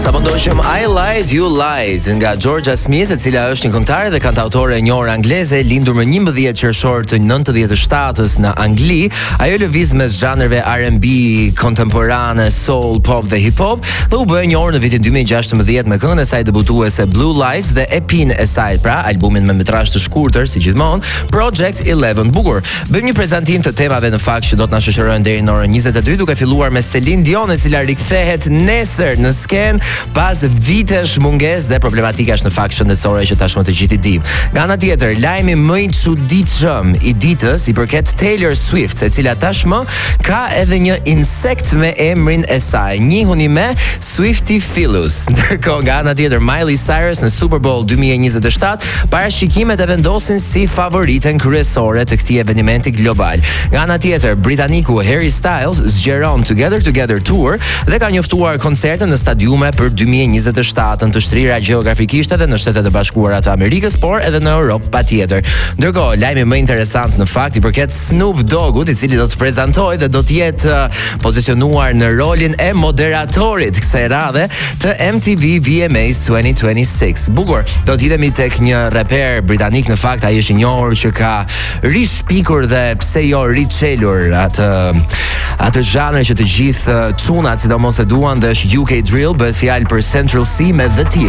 Sa po ndoqëm I Lied, You Lied nga Georgia Smith, e cila është një këngëtare dhe kantautore e njohur angleze, lindur më 11 qershor të 97-s në Angli. Ajo lëviz mes zhanreve R&B, kontemporane, soul, pop dhe hip hop dhe u bë e njohur në vitin 2016 me këngën e saj debutuese Blue Lights dhe EP-n e saj, pra albumin me metrazh të shkurtër si gjithmonë, Project 11. Bukur. Bëjmë një prezantim të temave në fakt që do të na shoqërojnë deri në orën 22, duke filluar me Celine Dion, e cila rikthehet nesër në sken pas vitesh mungesë dhe problematika është në fakt shëndetësore që tashmë të gjithë i dim. Nga ana tjetër, lajmi më i çuditshëm i ditës i përket Taylor Swift, e cila tashmë ka edhe një insekt me emrin e saj, njihuni me Swiftyphilus. Ndërkohë nga ana tjetër, Miley Cyrus në Super Bowl 2027 parashikimet e vendosin si favoriten kryesore të këtij eventi global. Nga ana tjetër, britaniku Harry Styles zgjeron Together Tour dhe ka njoftuar koncerte në stadiume për 2027 të shtrira gjeografikisht edhe në Shtetet e Bashkuara të Amerikës, por edhe në Europë patjetër. Ndërkohë, lajmi më interesant në fakt i përket Snoop Doggut, i cili do të prezantojë dhe do të jetë pozicionuar në rolin e moderatorit kësaj radhe të MTV VMAs 2026. Bukur, do të hidhemi tek një reper britanik, në fakt ai është i njohur që ka rishpikur dhe pse jo riçelur atë zhanre që të gjithë çunat sidomos e duan, dhe është UK Drill, bëhet fjalë për Central C me The Team.